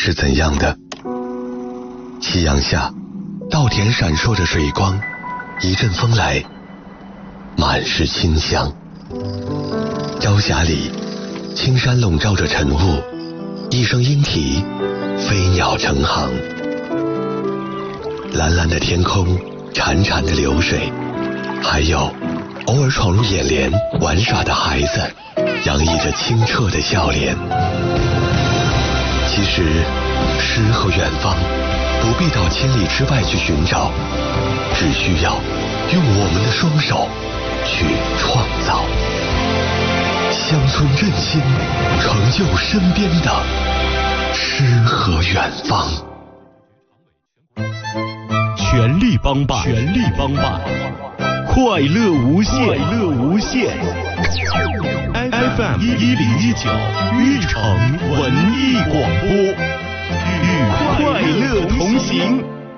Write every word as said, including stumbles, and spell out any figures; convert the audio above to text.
是怎样的。夕阳下，稻田闪烁着水光，一阵风来，满是清香。朝霞里，青山笼罩着晨雾，一声莺啼，飞鸟成行。蓝蓝的天空，潺潺的流水，还有偶尔闯入眼帘玩耍的孩子，洋溢着清澈的笑脸。其实，诗和远方不必到千里之外去寻找，只需要用我们的双手去创造。乡村振兴，成就身边的诗和远方。 全力帮办，全力帮办，快乐无限，快乐无限。F M 一零一九玉城文艺广播，与快乐同行。